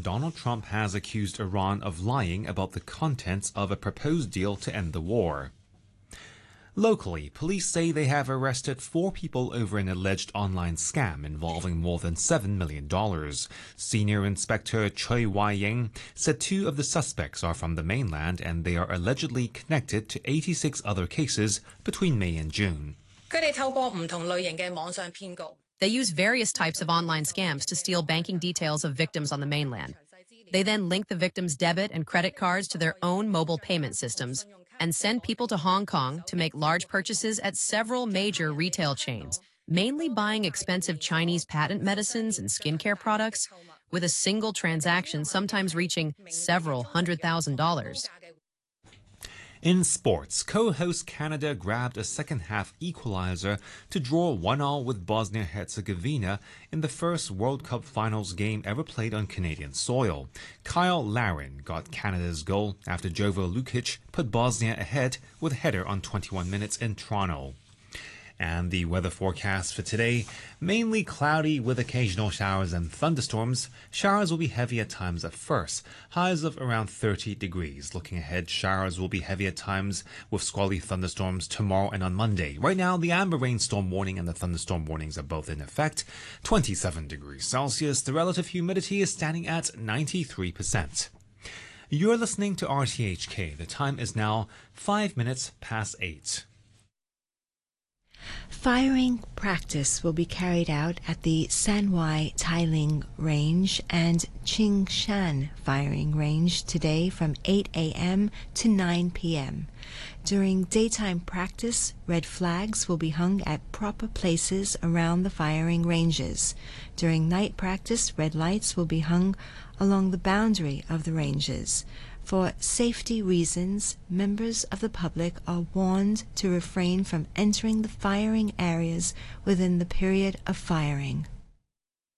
Donald Trump has accused Iran of lying about the contents of a proposed deal to end the war. Locally, police say they have arrested 4 people over an alleged online scam involving more than $7 million. Senior Inspector Choi Wai-ying said 2 of the suspects are from the mainland and they are allegedly connected to 86 other cases between May and June. They use various types of online scams to steal banking details of victims on the mainland. They then link the victims' debit and credit cards to their own mobile payment systems and send people to Hong Kong to make large purchases at several major retail chains, mainly buying expensive Chinese patent medicines and skincare products, with a single transaction sometimes reaching several $100,000. In sports, co-host Canada grabbed a second-half equalizer to draw 1-1 with Bosnia-Herzegovina in the first World Cup Finals game ever played on Canadian soil. Kyle Larin got Canada's goal after Jovo Lukic put Bosnia ahead with a header on 21 minutes in Toronto. And the weather forecast for today, mainly cloudy with occasional showers and thunderstorms. Showers will be heavy at times at first, highs of around 30 degrees. Looking ahead, showers will be heavy at times with squally thunderstorms tomorrow and on Monday. Right now, the amber rainstorm warning and the thunderstorm warnings are both in effect. 27 degrees Celsius. The relative humidity is standing at 93%. You're listening to RTHK. The time is now 5 minutes past 8. Firing practice will be carried out at the Sanwai Tailing Range and Qingshan Firing Range today from 8 a.m. to 9 p.m. During daytime practice, red flags will be hung at proper places around the firing ranges. During night practice, red lights will be hung along the boundary of the ranges. For safety reasons, members of the public are warned to refrain from entering the firing areas within the period of firing.